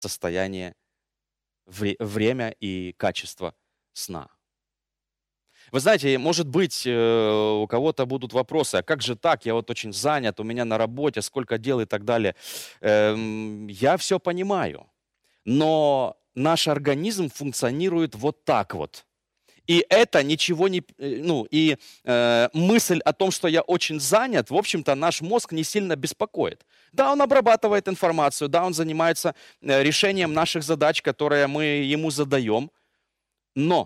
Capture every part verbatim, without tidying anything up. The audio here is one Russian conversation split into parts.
состояние, вре- время и качество сна. Вы знаете, может быть, э, у кого-то будут вопросы, а как же так, я вот очень занят, у меня на работе сколько дел и так далее. Эм, Я все понимаю, но наш организм функционирует вот так вот. И это ничего не... э, Ну, и э, мысль о том, что я очень занят, в общем-то, наш мозг не сильно беспокоит. Да, он обрабатывает информацию, да, он занимается э, решением наших задач, которые мы ему задаем, но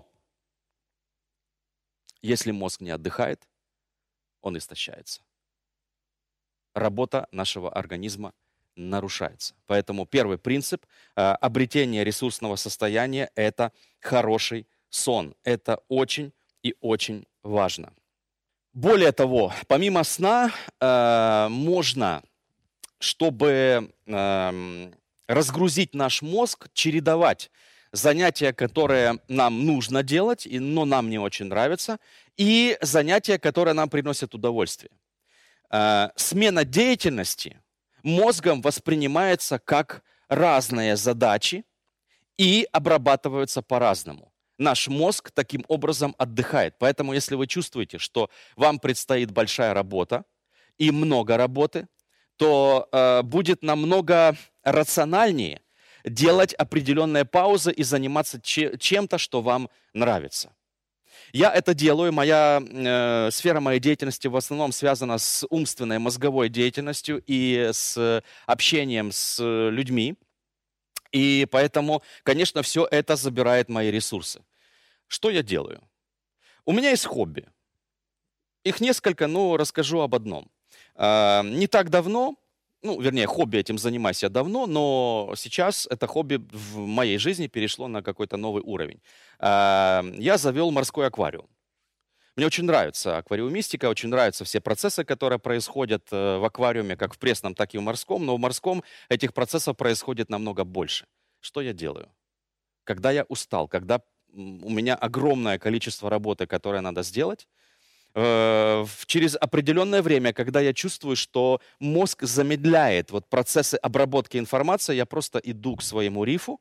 если мозг не отдыхает, он истощается. Работа нашего организма нарушается. Поэтому первый принцип э, обретения ресурсного состояния– это хороший сон. Это очень и очень важно. Более того, помимо сна, э, можно, чтобы эм, разгрузить наш мозг, чередовать занятия, которые нам нужно делать, и- но нам не очень нравятся, и занятия, которые нам приносят удовольствие. Э, смена деятельности мозгом воспринимается как разные задачи и обрабатываются по-разному. Наш мозг таким образом отдыхает. Поэтому, если вы чувствуете, что вам предстоит большая работа и много работы, то э, будет намного рациональнее делать определенные паузы и заниматься че- чем-то, что вам нравится. Я это делаю, моя э, сфера моей деятельности в основном связана с умственной мозговой деятельностью и с общением с людьми. И поэтому, конечно, все это забирает мои ресурсы. Что я делаю? У меня есть хобби. Их несколько, но расскажу об одном. А, Не так давно, ну, вернее, хобби этим занимаюсь я давно, но сейчас это хобби в моей жизни перешло на какой-то новый уровень. А, Я завел морской аквариум. Мне очень нравится аквариумистика, очень нравятся все процессы, которые происходят э, в аквариуме, как в пресном, так и в морском, но в морском этих процессов происходит намного больше. Что я делаю? Когда я устал, когда м, у меня огромное количество работы, которое надо сделать, э, в- через определенное время, когда я чувствую, что мозг замедляет вот процессы обработки информации, я просто иду к своему рифу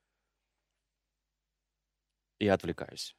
и отвлекаюсь.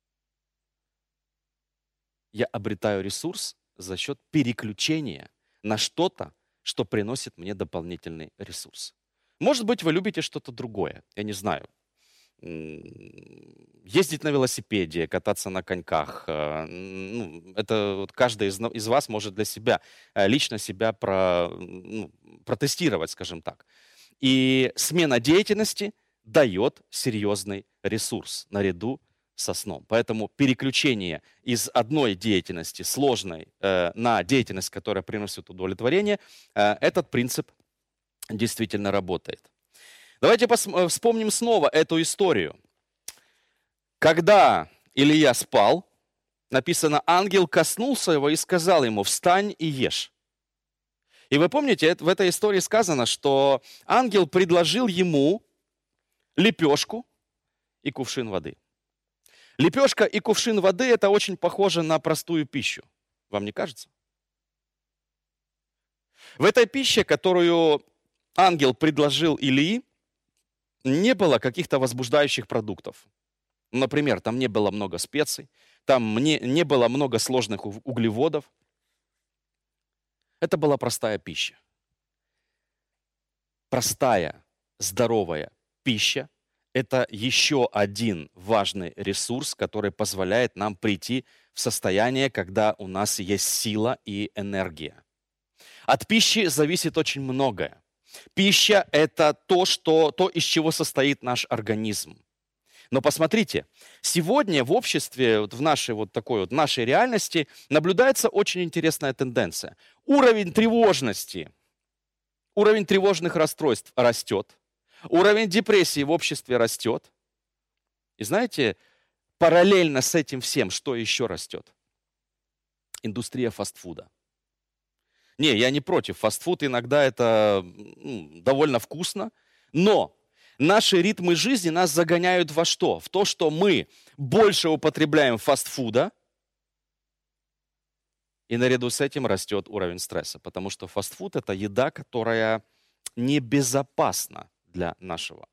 Я обретаю ресурс за счет переключения на что-то, что приносит мне дополнительный ресурс. Может быть, вы любите что-то другое, я не знаю. М, Ездить на велосипеде, кататься на коньках. э, ну, это вот каждый из, на- из вас может для себя, э, лично себя про, ну, протестировать, скажем так. И смена деятельности дает серьезный ресурс наряду со сном. Поэтому переключение из одной деятельности сложной э, на деятельность, которая приносит удовлетворение, э, этот принцип действительно работает. Давайте пос- э, вспомним снова эту историю. Когда Илья спал, написано, ангел коснулся его и сказал ему, встань и ешь. И вы помните, это- в этой истории сказано, что ангел предложил ему лепешку и кувшин воды. Лепешка и кувшин воды– это очень похоже на простую пищу. Вам не кажется? В этой пище, которую ангел предложил Илии, не было каких-то возбуждающих продуктов. Например, там не было много специй, там не, не было много сложных уг- углеводов. Это была простая пища. Простая, здоровая пища– это еще один важный ресурс, который позволяет нам прийти в состояние, когда у нас есть сила и энергия. От пищи зависит очень многое. Пища– это то, что, то, из чего состоит наш организм. Но посмотрите, сегодня в обществе, вот в нашей вот такой вот нашей реальности наблюдается очень интересная тенденция. Уровень тревожности, уровень тревожных расстройств растет, уровень депрессии в обществе растет. И знаете, параллельно с этим всем, что еще растет? Индустрия фастфуда. Не, я не против. Фастфуд иногда это ну, довольно вкусно, но наши ритмы жизни нас загоняют во что? В то, что мы больше употребляем фастфуда, и наряду с этим растет уровень стресса, потому что фастфуд– это еда, которая небезопасна для нашего